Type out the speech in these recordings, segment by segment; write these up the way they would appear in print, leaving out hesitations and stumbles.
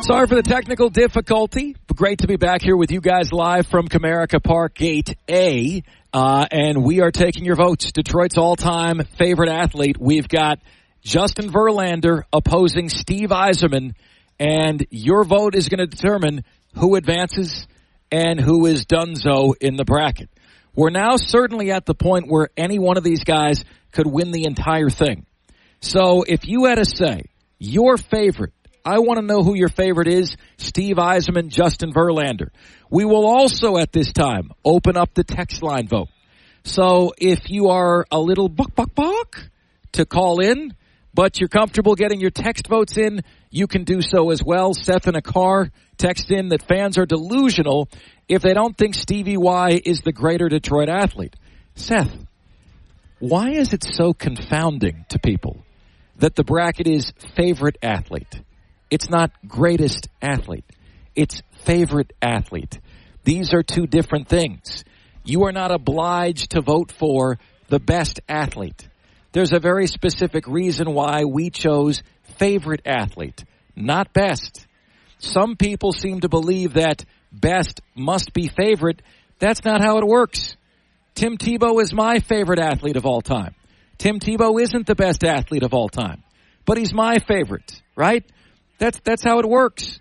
Sorry for the technical difficulty, but great to be back here with you guys live from Comerica Park Gate A. And we are taking your votes. Detroit's all-time favorite athlete. We've got Justin Verlander opposing Steve Yzerman, and your vote is going to determine who advances and who is donezo in the bracket. We're now certainly at the point where any one of these guys could win the entire thing. So if you had to say your favorite, I want to know who your favorite is, Steve Yzerman, Justin Verlander. We will also at this time open up the text line vote. So if you are a little buck to call in, but you're comfortable getting your text votes in, you can do so as well. Seth in a car text in that fans are delusional if they don't think Stevie Y is the greater Detroit athlete. Seth, why is it so confounding to people that the bracket is favorite athlete? It's not greatest athlete. It's favorite athlete. These are two different things. You are not obliged to vote for the best athlete. There's a very specific reason why we chose favorite athlete, not best. Some people seem to believe that best must be favorite. That's not how it works. Tim Tebow is my favorite athlete of all time. Tim Tebow isn't the best athlete of all time, but he's my favorite, right? That's how it works.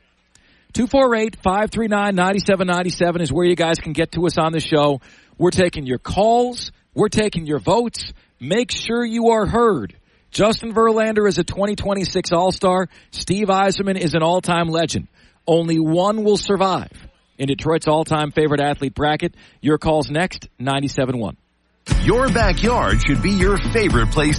248-539-9797 is where you guys can get to us on the show. We're taking your calls. We're taking your votes. Make sure you are heard. Justin Verlander is a 2026 All-Star. Steve Yzerman is an all-time legend. Only one will survive in Detroit's all-time favorite athlete bracket. Your call's next, 97.1. Your backyard should be your favorite place